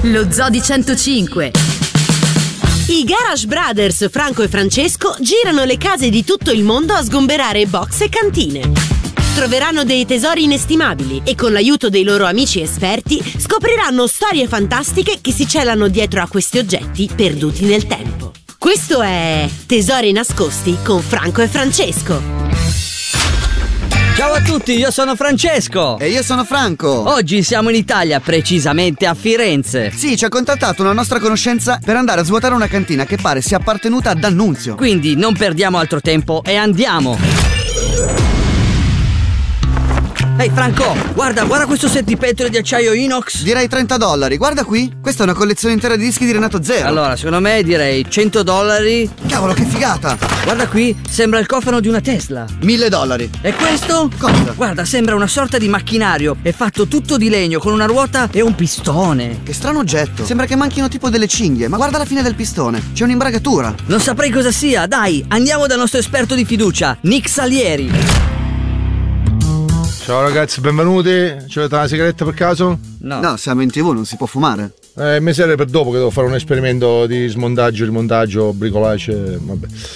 Lo Zoo di 105. I Garage Brothers Franco e Francesco girano le case di tutto il mondo a sgomberare box e cantine. Troveranno dei tesori inestimabili e con l'aiuto dei loro amici esperti scopriranno storie fantastiche che si celano dietro a questi oggetti perduti nel tempo. Questo è Tesori nascosti con Franco e Francesco. Ciao a tutti, io sono Francesco. E io sono Franco. Oggi siamo in Italia, precisamente a Firenze. Sì, ci ha contattato una nostra conoscenza per andare a svuotare una cantina che pare sia appartenuta ad D'Annunzio. Quindi non perdiamo altro tempo e andiamo. Ehi Franco, guarda questo serpentole di acciaio inox. Direi $30. Guarda qui, questa è una collezione intera di dischi di Renato Zero. Allora, secondo me direi $100. Cavolo, che figata. Guarda qui, sembra il cofano di una Tesla. $1000. E questo? Cosa? Guarda, sembra una sorta di macchinario. È fatto tutto di legno, con una ruota e un pistone. Che strano oggetto. Sembra che manchino tipo delle cinghie, ma guarda la fine del pistone. C'è un'imbragatura. Non saprei cosa sia. Dai, andiamo dal nostro esperto di fiducia, Nick Salieri. Ciao ragazzi, benvenuti. Ci avete una sigaretta per caso? No, siamo in TV, non si può fumare. Mi serve per dopo che devo fare un esperimento di smontaggio, rimontaggio, bricolace, vabbè.